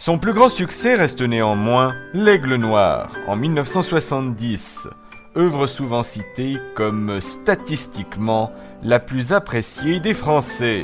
Son plus grand succès reste néanmoins L'Aigle Noir en 1970, œuvre souvent citée comme statistiquement la plus appréciée des Français.